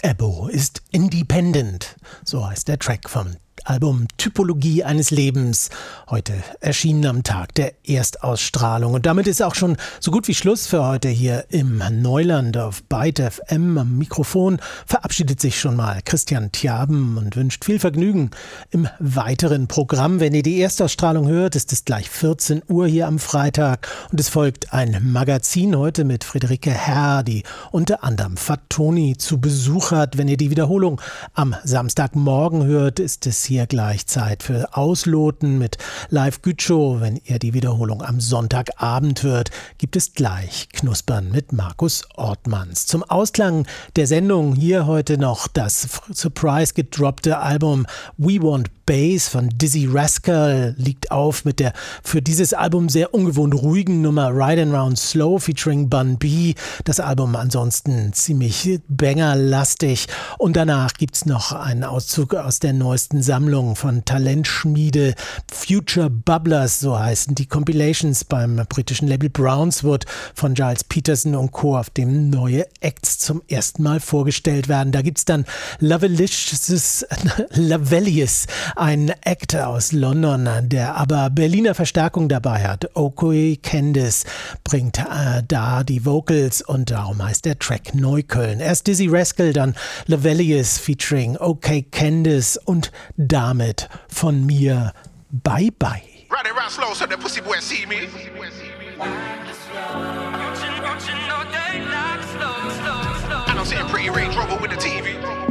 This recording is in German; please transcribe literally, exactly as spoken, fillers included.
Ebo ist independent, so heißt der Track vom Album Typologie eines Lebens, heute erschienen am Tag der Erstausstrahlung. Und damit ist auch schon so gut wie Schluss für heute hier im Neuland auf Byte F M. Am Mikrofon verabschiedet sich schon mal Christian Tjaben und wünscht viel Vergnügen im weiteren Programm. Wenn ihr die Erstausstrahlung hört, ist es gleich vierzehn Uhr hier am Freitag und es folgt ein Magazin heute mit Friederike Herr, die unter anderem Fatoni zu Besuch hat. Wenn ihr die Wiederholung am Samstagmorgen hört, ist es hier gleich Zeit für Ausloten mit Live Gütschow. Wenn ihr die Wiederholung am Sonntagabend hört, gibt es gleich Knuspern mit Markus Ortmanns. Zum Ausklang der Sendung hier heute noch das Surprise gedroppte Album We Want Bass von Dizzy Rascal liegt auf mit der für dieses Album sehr ungewohnt ruhigen Nummer Ridin' Round Slow featuring Bun B. Das Album ansonsten ziemlich bangerlastig. Und danach gibt's noch einen Auszug aus der neuesten Sammlung von Talentschmiede Future Bubblers, so heißen die Compilations beim britischen Label Brownswood von Giles Peterson und Co., auf dem neue Acts zum ersten Mal vorgestellt werden. Da gibt's dann Lovelicious, Lavelius, ein Act aus London, der aber Berliner Verstärkung dabei hat. Okay Candice bringt äh, da die Vocals und darum heißt der Track Neukölln. Erst Dizzy Rascal, dann Lavelius featuring Okay Candice und damit von mir Bye Bye. Riding around slow so that pussy boy see me. And I'm sitting pretty Range Rover with the T V.